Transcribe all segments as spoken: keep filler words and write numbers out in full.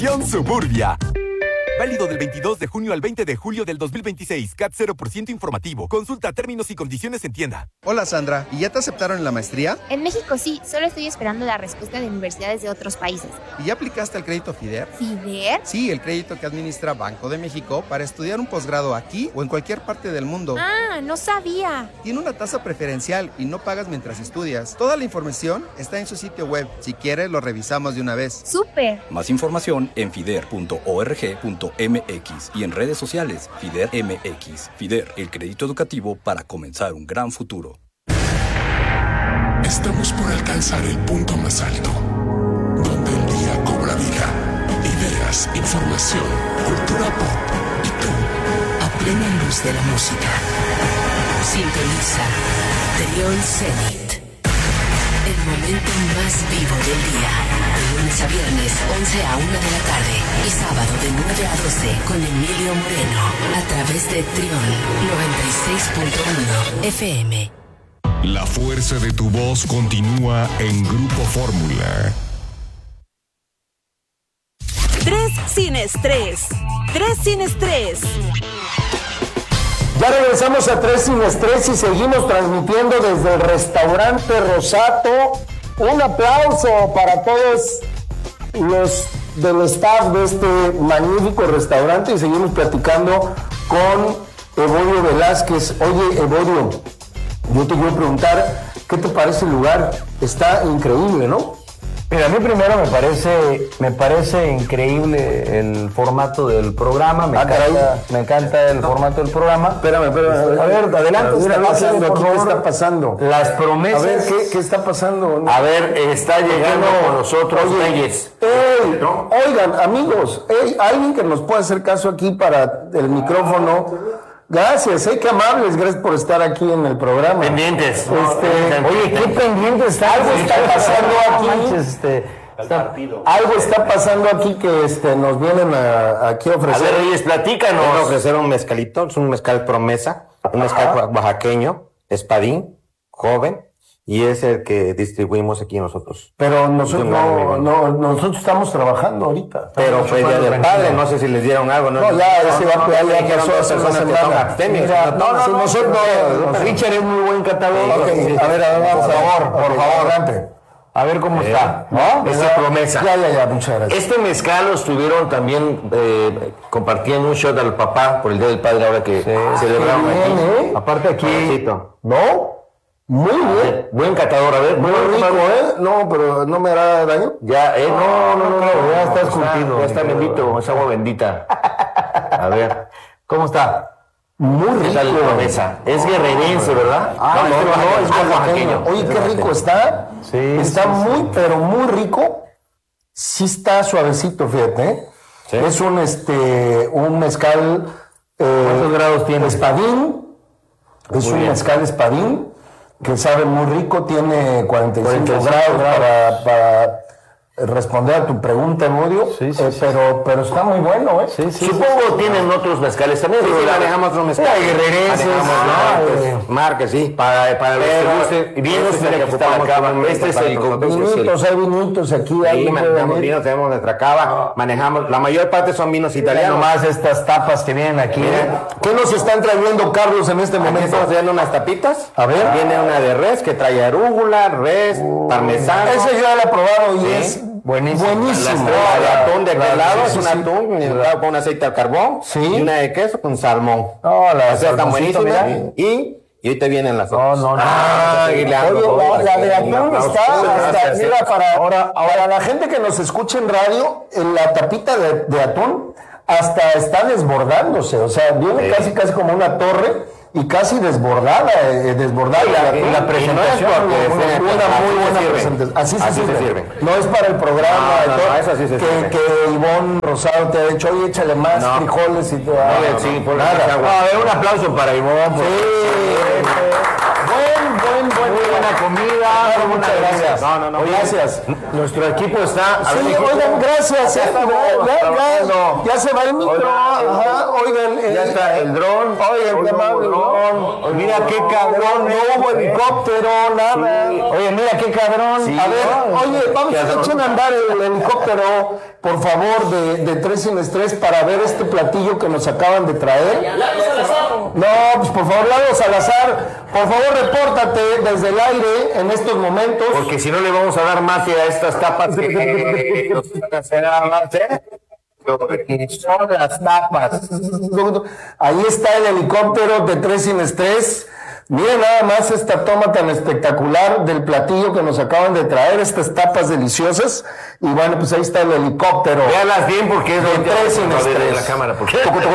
Suburbia. Válido del veintidós de junio al veinte de julio del dos mil veintiséis. C A T cero por ciento informativo. Consulta términos y condiciones en tienda. Hola Sandra, ¿y ya te aceptaron en la maestría? En México sí, solo estoy esperando la respuesta de universidades de otros países. ¿Y ya aplicaste al crédito FIDER? ¿FIDER? Sí, el crédito que administra Banco de México para estudiar un posgrado aquí o en cualquier parte del mundo. Ah, no sabía. Tiene una tasa preferencial y no pagas mientras estudias. Toda la información está en su sitio web. Si quieres, lo revisamos de una vez. ¡Súper! Más información en fider punto org punto m x y en redes sociales FIDER M X. FIDER, el crédito educativo para comenzar un gran futuro. Estamos por alcanzar el punto más alto, donde el día cobra vida. Ideas, información, cultura pop y tú, a plena luz de la música. Sintoniza Trión Zenit. El momento más vivo del día. De lunes a viernes, once a una de la tarde. Y sábado de nueve a doce con Emilio Moreno. A través de Trión noventa y seis punto uno F M. La fuerza de tu voz continúa en Grupo Fórmula. Tres sin estrés. Tres sin estrés. Ya regresamos a Tres sin estrés y seguimos transmitiendo desde el restaurante Rosato. Un aplauso para todos los del staff de este magnífico restaurante y seguimos platicando con Evodio Velázquez. Oye, Evodio, yo te quiero preguntar, ¿qué te parece el lugar? Está increíble, ¿no? Mira, a mí primero me parece, me parece increíble el formato del programa, me, ah, encanta, me encanta el formato del programa. Espérame, espérame. A ver, adelante. Mira, Está pasando, aquí, ¿qué está pasando? Las promesas. A ver, ¿qué, qué está pasando? A ver, está llegando con nosotros Reyes. Ey, oigan, amigos, ey, alguien que nos pueda hacer caso aquí para el micrófono. Gracias, eh, qué amables, gracias por estar aquí en el programa. Pendientes. Este, oye, qué pendientes está. Algo está pasando aquí. Este, está, algo está pasando aquí que este, nos vienen a, aquí a ofrecer. A ver, Reyes, platícanos. Nos ofrecer un mezcalito, es un mezcal promesa, un mezcal oaxaqueño, espadín, joven. Y es el que distribuimos aquí nosotros. Pero nosotros no, no, nosotros estamos trabajando ahorita. Pero fue Día del Padre, no sé si les dieron algo. No, no ya, ese va a pegar ya pasó hace una semana. No, no, no, nosotros no. Richard es muy buen catador. Okay. A ver, a ver, por favor, por favor, adelante. A ver cómo está, ¿no? Esa promesa. Ya, ya, ya, muchas gracias. Este mezcal lo estuvieron también eh, compartiendo un shot al papá por el Día del Padre ahora que sí, celebramos bien, aquí. ¿eh? Aparte aquí, ¿no? Muy bien. Buen catador, a ver. Muy rico, ¿eh? No, pero no me hará daño. Ya, eh, no, no, no, no, ya está esculpido. Ya está bendito, es agua bendita. A ver, ¿cómo está? Muy rico. Esa promesa. Es guerrerense, ¿verdad? Ah, no, no, no, es oaxaqueño. Oye, qué rico está. Sí. Está muy, pero muy rico. Sí está suavecito, fíjate, ¿eh? Sí. Es un, este, un mezcal. Eh, ¿Cuántos grados tiene? Espadín. Es un mezcal espadín. Que sabe muy rico, tiene cuarenta y cinco grados para, para responder a tu pregunta, Evodio, sí, sí, eh, sí. pero, pero está muy bueno, ¿eh? Sí, sí, Supongo sí, sí. tienen otros mezcales también. Sí, sí, manejamos otros mezcales. Guerrerenses, marcas, marcas, sí. Para, para los que gusten. Vinos este, que está la cava. Este es el vinitos, hay vinitos aquí. Sí, manejamos vinos, tenemos nuestra cava. Manejamos, la mayor parte son vinos italianos. Más estas tapas que vienen aquí. ¿Qué nos están trayendo, Carlos, en este momento? Estamos trayendo unas tapitas. A ver. Viene una de res que trae arúgula, res, uh, parmesano. Ese yo ya lo he probado y ¿sí? es buenísimo. Buenísimo. El atún de aquel lado es un atún con aceite al carbón. Sí. Y una de queso con salmón. Oh, la está buenísima. Y Y ahorita vienen las otras. No, no, no. Ah, Oye, la, la de atún está, hasta, mira, para, ahora, para la gente que nos escucha en radio, en la tapita de, de atún hasta está desbordándose, o sea, viene sí. casi, casi como una torre y casi desbordada, eh, desbordada. Y la, y la presentación no es porque fue una muy buena presentación. Así, se, así sirve. se sirve. No es para el programa no, no, todo, no, eso sí se que, sirve. que Ivonne Rosado te ha dicho, oye, échale más no. frijoles y todo. No, no, sí, por nada. A ver, un aplauso para Ivonne. Sí. Buen buen, buen, muy buena comida. Claro, muchas gracias. No, no, no. Gracias. Nuestro equipo está... Sí, oigan, gracias. Ya, ya, ya, ya se va el micro. Ajá, oigan. Eh, ya está el dron. Oigan, qué amable dron. Mira qué cabrón. No hubo helicóptero, nada. Sí. Oye, mira qué cabrón. Sí, a ver, no, oye, vamos a echar a andar el helicóptero, por favor, de, de Tres Sin Estrés para ver este platillo que nos acaban de traer. No, pues por favor, Lalo Salazar, por favor, repórtate desde el aire en estos momentos. Porque si no le vamos a dar mate a estas tapas que nos van a hacer a mate. Son las tapas. Ahí está el helicóptero de Tres Sin Estrés. Miren nada más esta toma tan espectacular del platillo que nos acaban de traer, estas tapas deliciosas. Y bueno, pues ahí está el helicóptero. Véalas bien porque es de Tres Sin Estrés. La cámara, porque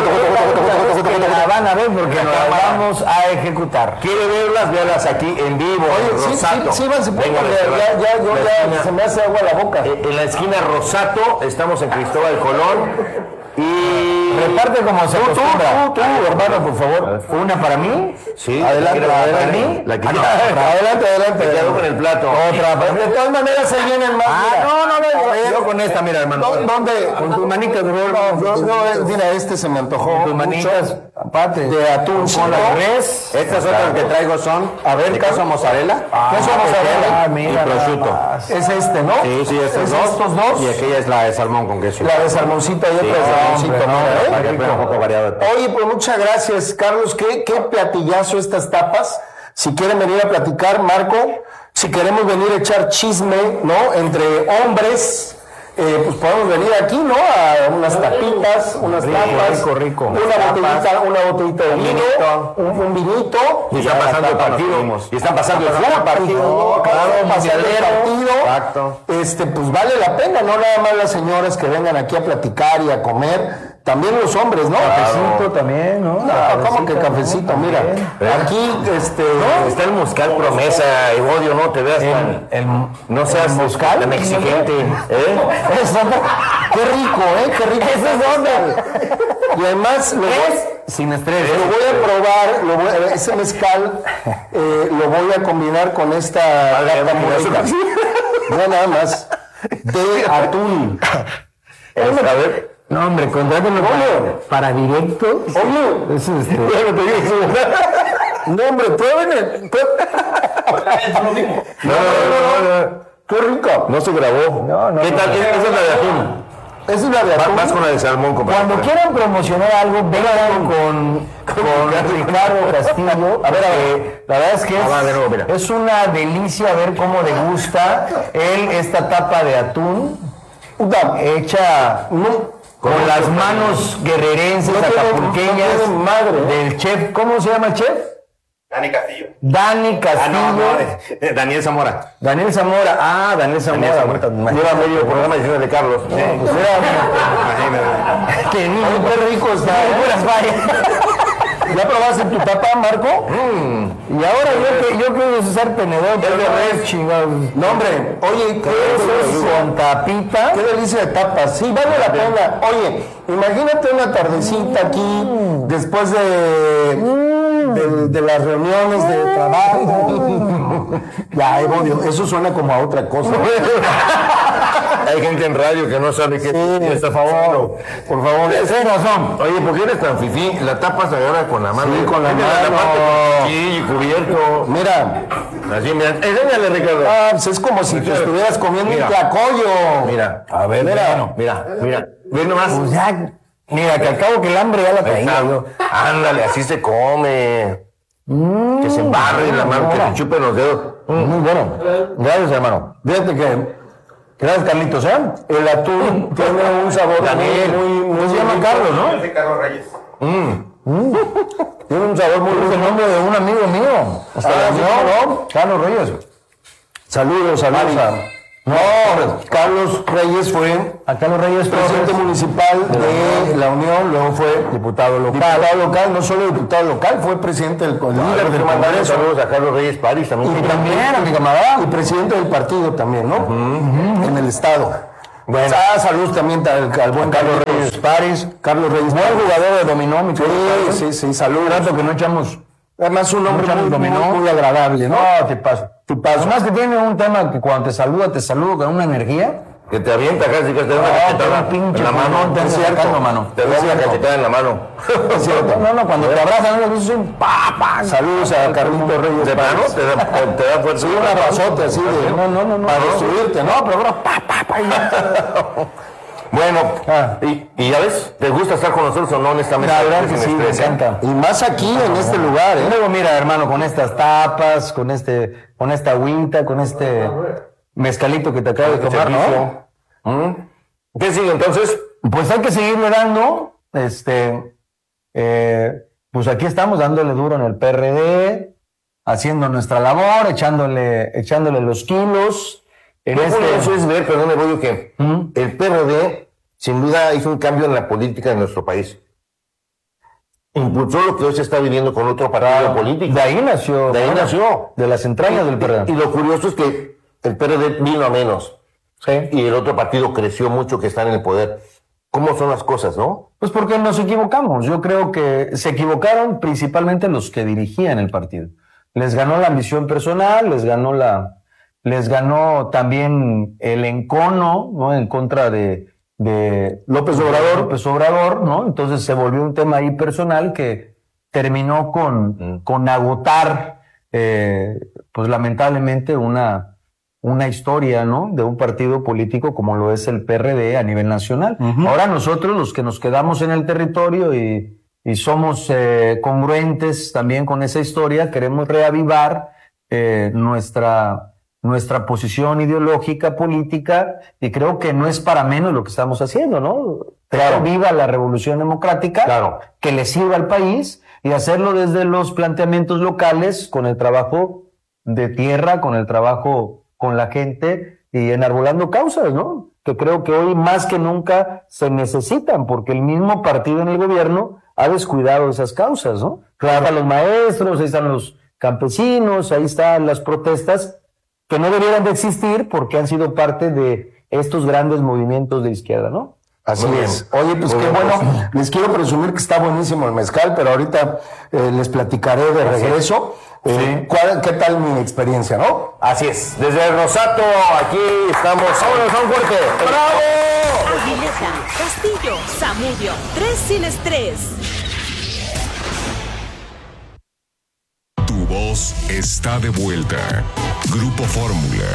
la van a ver porque nos la vamos a ejecutar. ¿Quiere verlas? Véalas aquí en vivo. Oye, sí, Rosato. sí, sí, sí, venga, ya, ya, yo ya se me hace agua la boca. En la esquina Rosato, estamos en Cristóbal Colón. Y reparte como se acostumbra. Tú, tú, tú, hermano, por favor. ¿Una para mí? Sí. Adelante, para mí. La que adelante, adelante. Me quedo con el plato. Otra. De todas maneras se vienen más. Ah, mira. no, no, no. Ver, yo con esta, mira, hermano. ¿Dónde? Con tu manita de rol. No, no, mira, este se me antojó. Tus manitas. Aparte. De atún con la res. Estas otras que traigo son. A ver, queso mozzarella. Ah, queso mozzarella. Ah, mira. Y prosciutto. Es este, ¿no? Sí, sí, estos dos. Estos dos. Y aquella es la de salmón con queso. La de salmoncita y otra de salmoncito. Un poco variado. Oye, pues muchas gracias, Carlos. ¿Qué, qué platillazo estas tapas. Si quieren venir a platicar, Marco, si queremos venir a echar chisme, ¿no? Entre hombres, eh, pues podemos venir aquí, ¿no? A unas tapitas, unas rico, tapas. Rico, rico. Una botellita, una botellita de vino, un, un vinito. Y están pasando el partido. Y están pasando el partido. Claro, pasando el partido. Exacto. Este, pues vale la pena, no nada más las señoras que vengan aquí a platicar y a comer. También los hombres, ¿no? Cafecito claro. También, ¿no? No, ¿cómo que cafecito? ¿No? Mira, aquí, este... ¿no? Está el mezcal promesa, Evodio, no te veas tan... El, no seas el mezcal tan exigente, ¿eh? Eso, qué rico, ¿eh? Qué rico. Eso es onda. Y además... Lo es sin estrés. Lo voy a probar, lo voy a, ese mezcal eh, lo voy a combinar con esta gata mureca. No, nada más. De atún. A ver... No, hombre, contrátelo para, para directo. Oye, eso es este. No, hombre, prueben. No, no, no, no. Qué rico. No se grabó. No, no. ¿Qué tal? Esa es la de atún. Esa es la de atún. Vas con la de salmón, compadre. Cuando quieran promocionar algo, vengan con, con Ricardo Castillo. A ver, a ver. La verdad es que es, ah, de nuevo, mira. es una delicia ver cómo le gusta él esta tapa de atún. Hecha. No, con las manos guerrerenses, no acapulqueñas, no madre, del chef, ¿cómo se llama el chef? Dani Castillo. Dani Castillo. Ah, no, no, Daniel Zamora. Daniel Zamora, ah, Daniel Zamora. Daniel Zamora. Lleva medio programa diciendo de Carlos. No, eh, pues era, que niño, qué rico está. ¿Ya probaste tu tapa, Marco? Mm. Y ahora yo que yo quiero usar tenedor. Es de res, chingados. No, hombre, oye, ¿qué es eso? Con tapita. Qué delicia de tapas. Sí, vale la pena. Oye, imagínate una tardecita aquí, mm. después de, mm. de, de las reuniones de trabajo. Ya, Evodio, eso suena como a otra cosa. Hay gente en radio que no sabe qué sí, está a favor. Por favor, tienes razón. Oye, ¿por qué eres tan fifí? La tapa se agarra con la mano. Sí, con la mano. Sí, cubierto. Mira. Así, mira. Enséñale, Ricardo. Ah, pues es como si te estuvieras comiendo mira. un tlacoyo. Mira. A ver, mira. Mira, mira. Ve nomás. Pues ya, mira, que al cabo que el hambre ya la traía yo. Ándale, así se come. Mm, que se embarre la mano, que se chupen los dedos. Mm. Muy bueno. Gracias, hermano. Fíjate que... Gracias, Carlitos, ¿eh? El atún tiene un sabor Daniel, muy, muy, muy... Se llama Carlos, ¿no? Es de Carlos Reyes. Mm. Mm. Tiene un sabor muy... Es el nombre de un amigo mío. Hasta ah, ¿no? ¿no? Carlos Reyes. Saludos, saludos a... No, Carlos Reyes fue... A Carlos Reyes presidente municipal de, de la Unión, luego fue diputado local. Diputado local, no solo diputado local, fue presidente del líder del Congreso. Saludos a Carlos Reyes París también. Y también, a mi camarada. Y presidente del partido también, ¿no? Uh-huh. En el estado. Bueno. Ah, saludos también al, al buen Carlos Reyes París. Carlos Reyes París. Buen jugador de dominó, mi querido. Sí, sí, sí, saludos. Rato que no echamos Además, un hombre muy, muy, muy agradable, ¿no? No, te paso. Te paso. Además que tiene un tema que cuando te saluda, te saluda con una energía. Que te avienta casi que te da una cachetada en la mano. Te cierto, mano. Te da una cachetada en la mano. Es cierto. No, no, cuando te abrazan, no le dices un pa, pa. Saludos a Carlitos Reyes. ¿De mano? Te da, te da fuerza. Sí, un abrazote así de, no, no, no, no. Para destruirte, no, pero bro, pa, pa, pa. Bueno, ah. y, y ya ves, ¿te gusta estar con nosotros o no en esta mesa? La verdad que sí, me encanta. Y más aquí, en no, este lugar, ¿eh? Luego, mira, hermano, con estas tapas, con este, con esta agüita, con este mezcalito que te acabo de tomar, ¿no? ¿Mm? ¿Qué sigue entonces? Pues hay que seguirle dando, este, eh, pues aquí estamos dándole duro en el P R D, haciendo nuestra labor, echándole, echándole los kilos. En este... Eso es ver, perdón, Evoyo, que ¿Mm? el P R D sin duda hizo un cambio en la política de nuestro país. Impulsó lo que hoy se está viviendo con otro partido ah, político. De ahí nació. De ahí bueno, nació. De las entrañas y, del P R D. Y, y lo curioso es que el P R D vino a menos. Sí. Y el otro partido creció mucho que está en el poder. ¿Cómo son las cosas, no? Pues porque nos equivocamos. Yo creo que se equivocaron principalmente los que dirigían el partido. Les ganó la ambición personal, les ganó la, les ganó también el encono, ¿no? En contra de, de López Obrador, López Obrador, ¿no? Entonces se volvió un tema ahí personal que terminó con, mm. con agotar, eh, pues lamentablemente una, una historia, ¿no? De un partido político como lo es el P R D a nivel nacional. Uh-huh. Ahora nosotros, los que nos quedamos en el territorio y, y somos eh, congruentes también con esa historia, queremos reavivar eh, nuestra, nuestra posición ideológica, política, y creo que no es para menos lo que estamos haciendo, ¿no? Claro. Viva la revolución democrática, claro, que le sirva al país, y hacerlo desde los planteamientos locales, con el trabajo de tierra, con el trabajo con la gente y enarbolando causas, ¿no? Que creo que hoy más que nunca se necesitan, porque el mismo partido en el gobierno ha descuidado esas causas, ¿no? Claro. Ahí están los maestros, ahí están los campesinos, ahí están las protestas que no debieran de existir porque han sido parte de estos grandes movimientos de izquierda, ¿no? Así es. Oye, pues qué bueno. Les quiero presumir que está buenísimo el mezcal, pero ahorita eh, les platicaré de regreso. Eh, sí. ¿cuál, ¿Qué tal mi experiencia, no? Así es. Desde el Rosato, aquí estamos. ¡Vámonos a un fuerte! ¡Bravo! Aguileta, Castillo, Zamudio, tres sin estrés. Tu voz está de vuelta. Grupo Fórmula.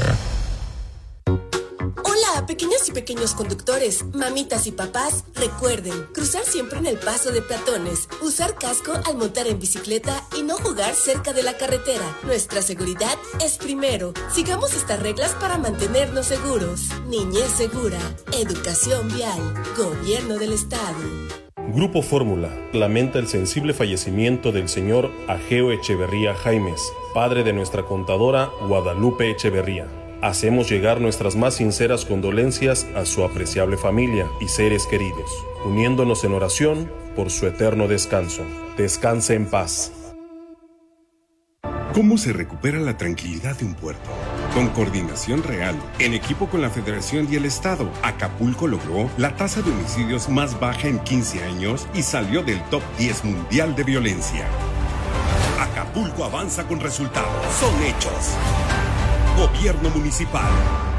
Hola, pequeñas y pequeños conductores, mamitas y papás, recuerden, cruzar siempre en el paso de peatones, usar casco al montar en bicicleta y no jugar cerca de la carretera. Nuestra seguridad es primero. Sigamos estas reglas para mantenernos seguros. Niñez segura, educación vial, Gobierno del Estado. Grupo Fórmula lamenta el sensible fallecimiento del señor Ageo Echeverría Jaimes, padre de nuestra contadora Guadalupe Echeverría. Hacemos llegar nuestras más sinceras condolencias a su apreciable familia y seres queridos, uniéndonos en oración por su eterno descanso. Descanse en paz. ¿Cómo se recupera la tranquilidad de un puerto? Con coordinación real, en equipo con la Federación y el Estado, Acapulco logró la tasa de homicidios más baja en quince años y salió del top diez mundial de violencia. Acapulco avanza con resultados. Son hechos. Gobierno Municipal.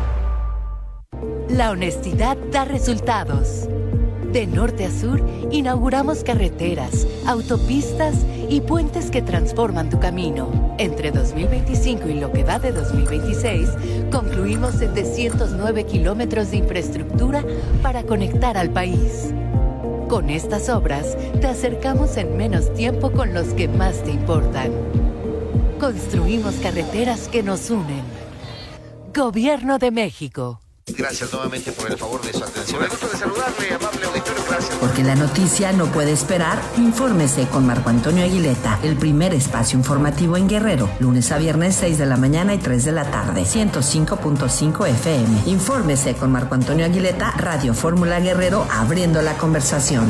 La honestidad da resultados. De norte a sur, inauguramos carreteras, autopistas y puentes que transforman tu camino. Entre dos mil veinticinco y lo que va de dos mil veintiséis, concluimos setecientos nueve kilómetros de infraestructura para conectar al país. Con estas obras, te acercamos en menos tiempo con los que más te importan. Construimos carreteras que nos unen. Gobierno de México. Gracias nuevamente por el favor de su atención. Me gusta de saludarle, amable auditorio, gracias. Porque la noticia no puede esperar, infórmese con Marco Antonio Aguileta, el primer espacio informativo en Guerrero, lunes a viernes seis de la mañana y tres de la tarde, ciento cinco punto cinco F M. Infórmese con Marco Antonio Aguileta, Radio Fórmula Guerrero, abriendo la conversación.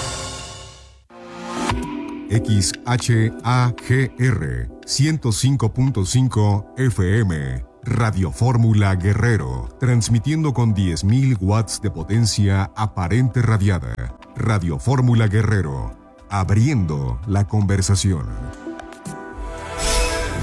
X H A G R ciento cinco punto cinco F M. Radio Fórmula Guerrero, transmitiendo con diez mil watts de potencia aparente radiada. Radio Fórmula Guerrero, abriendo la conversación.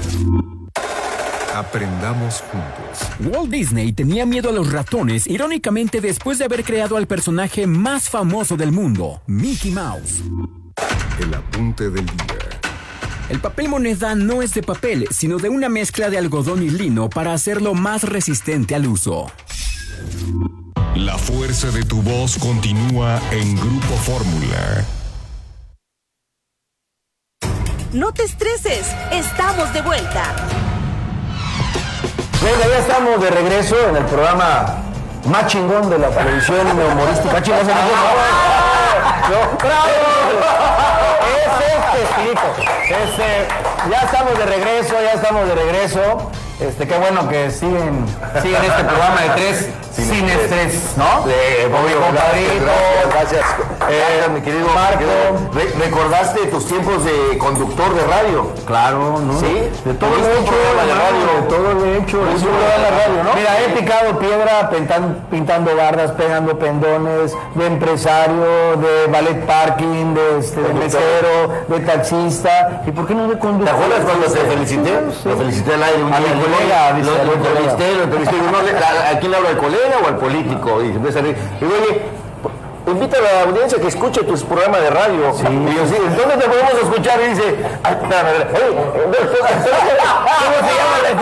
Aprendamos juntos. Walt Disney tenía miedo a los ratones, irónicamente después de haber creado al personaje más famoso del mundo, Mickey Mouse. El apunte del día. El papel moneda no es de papel, sino de una mezcla de algodón y lino para hacerlo más resistente al uso. La fuerza de tu voz continúa en Grupo Fórmula. No te estreses, estamos de vuelta. Venga, ya estamos de regreso en el programa más chingón de la televisión humorística. ¿Chingón? ¡No! ¡Bravo! Es este, chico. Este, ya estamos de regreso, ya estamos de regreso. Este, qué bueno que siguen, siguen este programa de tres sin, sin estrés, estrés, ¿no? De Obvio, compadrito. Gracias, gracias, eh, mi querido Marco. Re ¿Recordaste tus tiempos de conductor de radio? Claro, ¿no? Sí, de todo lo he hecho, de radio, de todo lo he hecho. Es un programa de radio, ¿no? Mira, he picado piedra pintan, pintando bardas, pegando pendones, de empresario, de ballet parking, de, este, de mesero, de taxista. ¿Y por qué no de conductor? ¿Te acuerdas cuando te felicité? Sí. Lo felicité al aire un día. A mi colega, lo, lo, lo entrevisté, lo entrevisté. No, ¿a, ¿A quién le hablo? ¿Al colega o al político? Y empieza a reír. Y oye, invita a la audiencia que escuche tu programa de radio. Sí. Y yo, sí, ¿dónde te podemos escuchar? Y dice, ay, espérame, espérame. ¿Cómo se llama la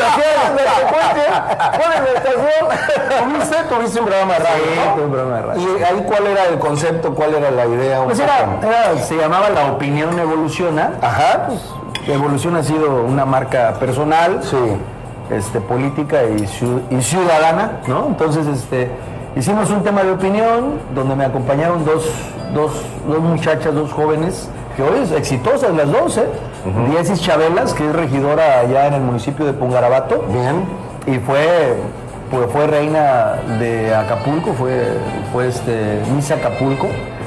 estación? ¿Cuál es la estación? ¿Tuviste? ¿Tuviste un programa de radio? Sí, tuve un programa de radio. ¿Y ahí cuál era el concepto? ¿Cuál era la idea? Pues era, era, se llamaba La Opinión Evoluciona. Ajá. Pues, Evolución ha sido una marca personal, sí, este, política y, y ciudadana, ¿no? Entonces, este, hicimos un tema de opinión donde me acompañaron dos, dos, dos muchachas, dos jóvenes, que hoy es exitosas las dos, ¿eh? Uh-huh. Diesis Chabelas, que es regidora allá en el municipio de Pungarabato. Bien. Y fue, pues, fue reina de Acapulco, fue, fue este, Miss Acapulco.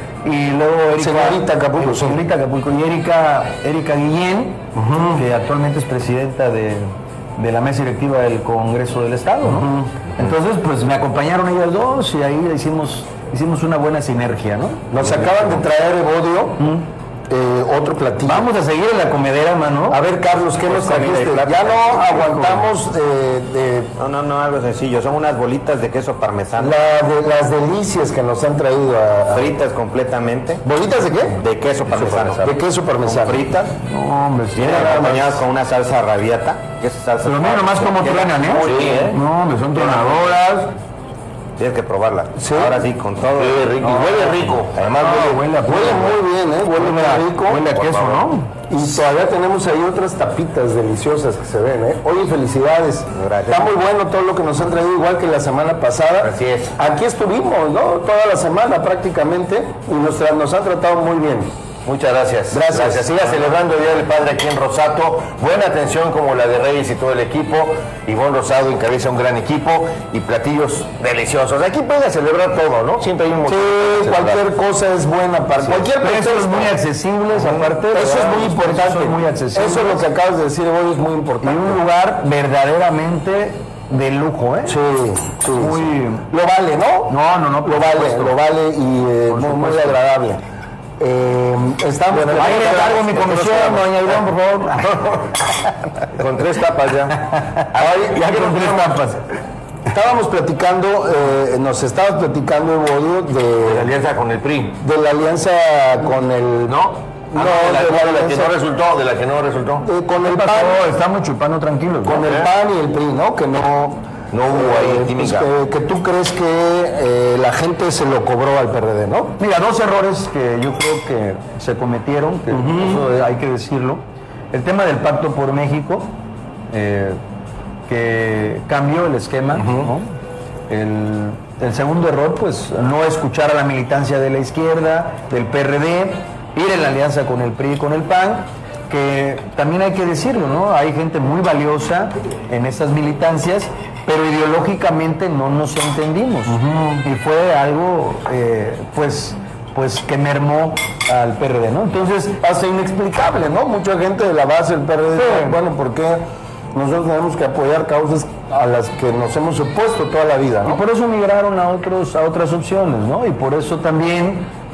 Y luego Erika, señorita Acapulco, sí. Señorita Acapulco. Y Erika, Erika Guillén, uh-huh, que actualmente es presidenta de, de la mesa directiva del Congreso del Estado, ¿no? Uh-huh. Entonces, pues me acompañaron ellas dos y ahí hicimos, hicimos una buena sinergia, ¿no? Nos acaban de traer, Evodio, uh-huh, Eh, otro platillo. Vamos a seguir en la comedera, mano. A ver, Carlos, ¿qué nos trajiste? Ya no aguantamos de, de... No, no, no, algo sencillo. Son unas bolitas de queso parmesano. La de, las delicias que nos han traído a... Fritas completamente. ¿Bolitas de qué? De queso parmesano. De queso parmesano. Fritas. No, hombre. Vienen acompañadas con una salsa rabiata. Que es salsa... Pero mira nomás cómo truenan, ¿eh? Sí, ¿eh? No, hombre, son tronadoras. Tienes que probarla. ¿Sí? Ahora sí, con todo. Huele rico. No, huele rico. Además, no, huele, huele, huele muy bien, ¿eh? Huele muy rico. Huele a queso, ¿no? Y todavía tenemos ahí otras tapitas deliciosas que se ven, ¿eh? Oye, felicidades. Gracias. Está muy bueno todo lo que nos han traído, igual que la semana pasada. Así es. Aquí estuvimos, ¿no? Toda la semana prácticamente. Y nos, nos han tratado muy bien. Muchas gracias. Gracias. Gracias. Siga celebrando el Día del Padre aquí en Rosato. Buena atención como la de Reyes y todo el equipo. Ivonne Rosado encabeza un gran equipo y platillos deliciosos. Aquí pueden celebrar todo, ¿no? Siempre hay un motivo. Sí, cualquier cosa es buena para sí. Cualquier precios es muy accesibles, aparte. Eso es muy importante. Es muy accesible. Eso es lo que acabas de decir hoy, es muy importante. Y un lugar verdaderamente de lujo, ¿eh? Sí, sí. Muy... sí. Lo vale, ¿no? No, no, no. Lo vale, supuesto. lo vale y eh, muy, muy agradable. Eh, estamos bueno, ahí le cargo mi comisión, doña Ivonne, por favor. Con tres tapas ya. Ay, ya con tres tapas. Estábamos platicando, eh, nos estabas platicando, Evodio, de, de la alianza con el P R I. De la alianza con el... ¿No? No, ah, de, la, de, la, la, de la alianza, que no resultó, de la que no resultó. Eh, con el pasó? P A N. Estamos chupando tranquilos. Con ¿no? el P A N y el P R I, ¿no? Que no... No hubo ahí eh, química. Pues que, que tú crees que eh, la gente se lo cobró al P R D, ¿no? Mira, dos errores que yo creo que se cometieron, que uh-huh. eso hay que decirlo. El tema del Pacto por México, eh, que cambió el esquema, uh-huh. ¿no? El, el segundo error, pues, no escuchar a la militancia de la izquierda, del P R D, ir en la alianza con el P R I y con el P A N, que también hay que decirlo, ¿no? Hay gente muy valiosa en estas militancias, pero ideológicamente no nos entendimos. Uh-huh. Y fue algo, eh, pues, pues que mermó al P R D, ¿no? Entonces, hace inexplicable, ¿no? Mucha gente de la base del P R D, sí. Bueno, ¿por qué nosotros tenemos que apoyar causas a las que nos hemos opuesto toda la vida, ¿no? Y por eso migraron a otros, a otras opciones, ¿no? Y por eso también